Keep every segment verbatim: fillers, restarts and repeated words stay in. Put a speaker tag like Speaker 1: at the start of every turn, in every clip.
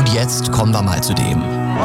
Speaker 1: Und jetzt kommen wir mal zu dem.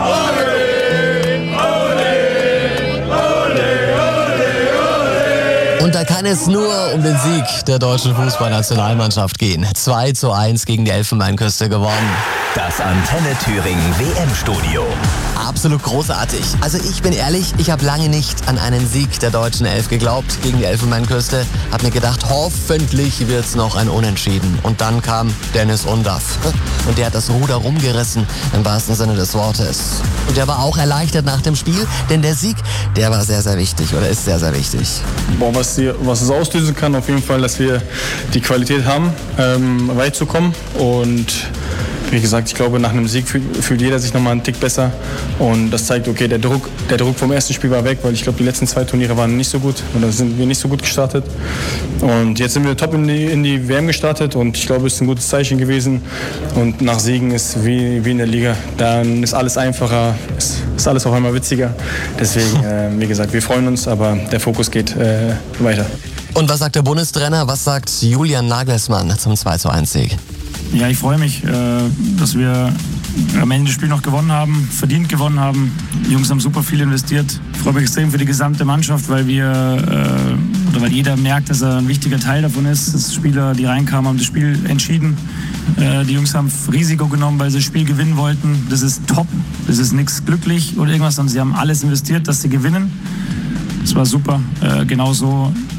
Speaker 1: Und da kann es nur um den Sieg der deutschen Fußballnationalmannschaft gehen. zwei zu eins gegen die Elfenbeinküste gewonnen.
Speaker 2: Das Antenne Thüringen W M-Studio.
Speaker 1: Absolut großartig. Also ich bin ehrlich, ich habe lange nicht an einen Sieg der deutschen Elf geglaubt gegen die Elfenbeinküste. Hab mir gedacht, hoffentlich wird's noch ein Unentschieden. Und dann kam Dennis Undaff. Und der hat das Ruder rumgerissen, im wahrsten Sinne des Wortes. Und der war auch erleichtert nach dem Spiel, denn der Sieg, der war sehr, sehr wichtig oder ist sehr, sehr wichtig.
Speaker 3: Boah, was, die, was es auslösen kann, auf jeden Fall, dass wir die Qualität haben, ähm, weit zu kommen. Und wie gesagt, ich glaube, nach einem Sieg fühlt jeder sich nochmal einen Tick besser. Und das zeigt, okay, der Druck, der Druck vom ersten Spiel war weg, weil ich glaube, die letzten zwei Turniere waren nicht so gut. Oder sind wir nicht so gut gestartet. Und jetzt sind wir top in die, in die W M gestartet. Und ich glaube, es ist ein gutes Zeichen gewesen. Und nach Siegen ist wie, wie in der Liga. Dann ist alles einfacher, ist, ist alles auf einmal witziger. Deswegen, äh, wie gesagt, wir freuen uns, aber der Fokus geht äh, weiter.
Speaker 1: Und was sagt der Bundestrainer? Was sagt Julian Nagelsmann zum zwei zu eins Sieg?
Speaker 4: Ja, ich freue mich, dass wir am Ende das Spiel noch gewonnen haben, verdient gewonnen haben. Die Jungs haben super viel investiert. Ich freue mich extrem für die gesamte Mannschaft, weil wir, oder weil jeder merkt, dass er ein wichtiger Teil davon ist. Dass Spieler, die reinkamen, haben das Spiel entschieden. Die Jungs haben Risiko genommen, weil sie das Spiel gewinnen wollten. Das ist top. Das ist nichts glücklich oder irgendwas, sondern sie haben alles investiert, dass sie gewinnen. Das war super. Genauso